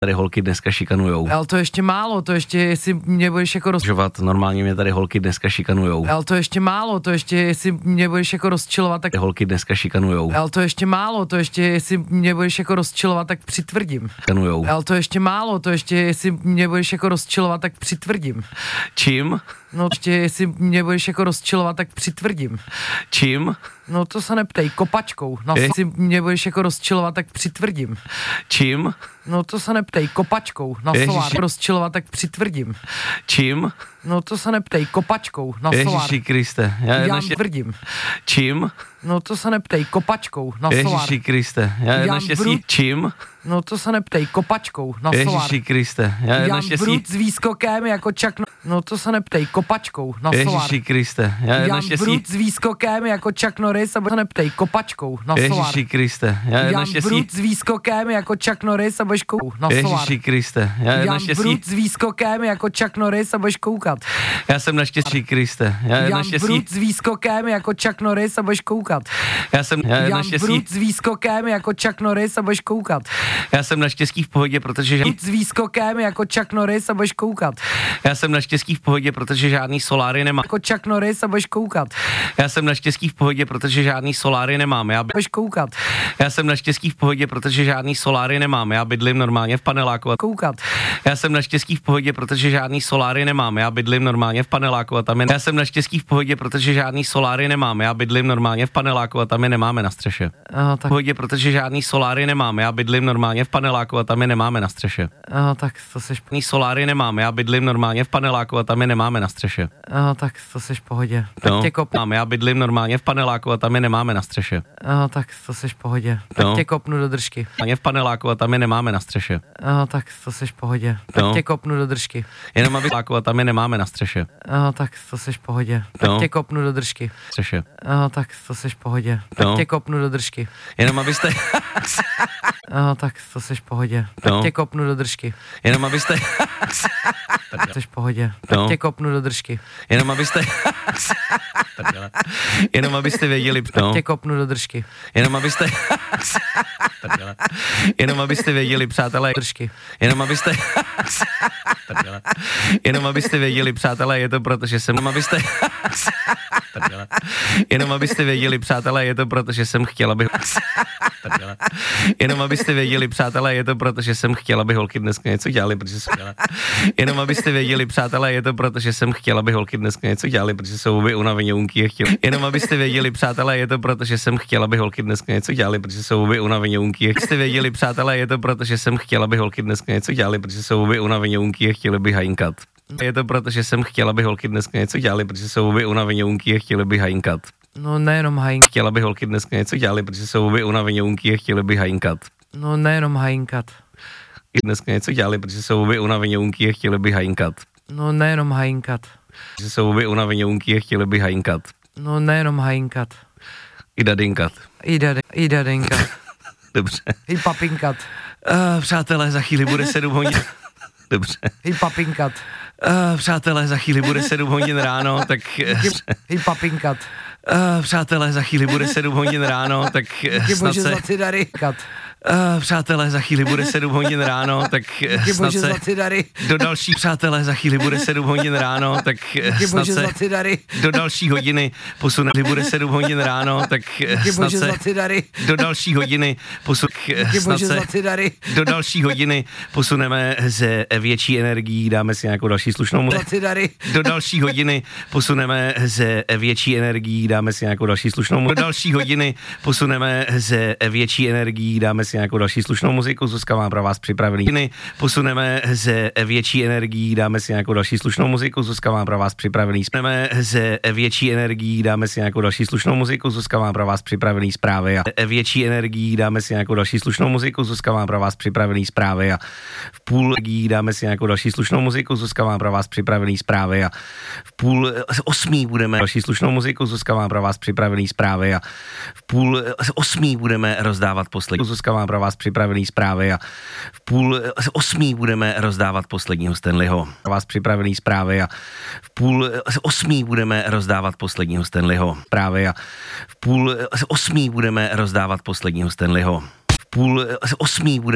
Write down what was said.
Tady holky dneska šikanujou. Ale to ještě málo, to ještě jestli mě budeš jako Žovat, normálně mě tady holky dneska šikanujou. Ale to ještě málo, to ještě jestli mě budeš jako rozčilovat, tak Holky dneska šikanujou. Ale to ještě málo, to ještě jestli mě budeš jako rozčilovat, tak přitvrdím. Šikanujou. Ale to ještě málo, to ještě jestli mě budeš jako rozčilovat, tak přitvrdím. Čím? No ještě jestli mě budeš jako rozčilovat, tak přitvrdím. Čím? No to se neptej, kopačkou. No jestli mě budeš jako rozčilovat, tak přitvrdím. Čím? No to se neptej, kopačkou. Na solár rozčilovat, tak přitvrdím. Čím? No to se neptej, kopačkou. Na solár. Ježiši Kriste. Já tvrdím. Čím? No to se neptej, kopačkou. Na solár. Ježiši Kriste. Já naštěstí. Čím? No to se neptej, kopačkou. Na solár. Ježiši Kriste. Já naštěstí. Brut s výskokem jako Chuck No to se neptej, kopačkou. Na solár. Ježiši Kriste. Já naštěstí. Brut s výskokem jako Chuck Norris a to neptej, kopačkou. Na solár. Ježiši Kriste. Já naštěstí. Brut s výskokem jako Chuck Norris a budeš koukat. Na solár. Ježiši Kriste. Já naštěstí. Brut s výskokem jako Chuck Norris a budeš koukat. Já jsem naštěstí Kriste. Já naštěstí. Brut s výskokem jako Chuck Norris a budeš koukat. Já naštěstí. Brut s výskokem jako Chuck Norris a budeš koukat. Já jsem naštěstí v pohodě, protože Brut s výskokem jako Chuck Norris a budeš koukat. Já jsem naštěstí v pohodě, protože žádný soláry nemám. Jako Chuck Norris a budeš koukat. Já jsem naštěstí v pohodě, protože žádný soláry nemám. Budeš koukat. Já jsem naštěstí v pohodě, protože žádný soláry nemám. Já bydlím normálně v paneláku. Koukat. Já jsem naštěstí v pohodě, protože žádný soláry nemám. Já bydlím normálně v paneláku a tam je. Já jsem naštěstí v pohodě, protože žádný soláry nemám. Já bydlím normálně v paneláku a tam je nemáme na střeše. Tak. V pohodě, protože žádný soláry nemám. Já bydlím normálně v paneláku a tam je nemáme na střeše. Tak to seš. Soláry nemám. Já bydlím normálně v paneláku a tam je nemáme na střeše. Tak to seš v pohodě. Tak tě kopnu. Já bydlím normálně v paneláku a tam je nemáme na střeše. Tak to seš v pohodě. Tak tě kopnu do držky. V paneláku a tam je nemáme na střeše. Tak to seš v pohodě. Tak tě kopnu do držky. Jenom aby a tam je nemáme na střeše. Tak to seš v pohodě. Tak tě kopnu do držky. Střeše. Tak to seš v pohodě. Tak tě kopnu do držky. Jenom abyste. Tak to seš v pohodě. Tak tě kopnu do držky. Jenom abyste. Seš v pohodě. Tak tě kopnu do držky. Jenom abyste. Jenom abyste věděli. Tak tě kopnu do držky. Jenom abyste. Jenom abyste věděli, přátelé. Držky. Jenom abyste. Jenom abyste věděli, přátelé, je to proto, že jsem. Jenom abyste věděli, přátelé, je to proto, že jsem chtěl, aby. Jenom abyste věděli, přátelé, je to proto, že jsem chtěl, aby holky dneska něco dělali, protože jsou. Jenom abyste věděli, přátelé, je to proto, že jsem chtěl, aby holky dneska něco dělali, protože jsou obě unaveněunky a chtěli. Jenom abyste věděli, přátelé, je to proto, že jsem chtěl, aby holky dneska něco dělali, protože jsou obě unaveněunky. Jak jste věděli, přátelé, je to proto, že jsem chtěl, aby holky dneska něco dělali, protože jsou obě unaveněunky a chtěli by hajnkat. Je to proto, že jsem chtěl, aby holky dneska něco dělali, protože jsou obě unaveněunky a chtěli by hajnkat. No nejenom hajnkat. Chtěla, aby holky dneska něco dělali, protože jsou obě unaveněunky a chtěli by hajnkat. No nejenom hajnkat. Dneska něco dělali, protože jsou obě unaveněunky a chtěli by hajnkat. No nejenom hajnkat. Protože jsou obě unaveněunky a chtěli by hajnkat. No nejenom hajnkat. I dadinkat. I dadinkat. Dobře. I papinkat. Přátelé, za chvíli bude 7 hodin. Dobře. I papinkat. Přátelé, za chvíli bude 7 hodin ráno, tak. I papinkat. Přátelé, za chvíli bude 7 hodin ráno, tak. Snad se. Za ty dary. Přátelé, za chvíli bude 7 hodin ráno, tak snad se. Do další přátelé, za chvíli bude 7 hodin ráno, tak snad se. Do další hodiny posune. Bude 7 hodin ráno, tak snad se. Do další hodiny snad se. Do další hodiny posuneme ze větší energií, dáme si nějakou další slušnou muziku. Do další hodiny posuneme ze větší energií, dáme si nějakou další slušnou muziku. Do další hodiny posuneme ze větší energií, dáme si nějakou další slušnou muziku. Zuzka má pro vás připravený. Posuneme ze větší energií, dáme si nějakou další slušnou muziku. Zuzka má pro vás připravený. Posuneme ze větší energií, dáme si nějakou další slušnou muziku. Zuzka má pro vás připravený zprávy a větší energií, dáme si nějakou další slušnou muziku. Zuzka má pro vás připravený zprávy a v půl energií dáme si nějakou další slušnou muziku. Zuzka má pro vás připravený zprávy a v 7:30 budeme další slušnou muziku. Zuzka má pro vás připravený zprávy a v 7:30 budeme rozdávat poslední. Zuzka má pro vás připravený zprávy a v 7:30 budeme rozdávat posledního Stanleyho. Pro vás připravený zprávy a v 7:30 budeme rozdávat posledního Stanleyho. Zprávy a v 7:30 budeme rozdávat posledního Stanleyho. V 7:30 budeme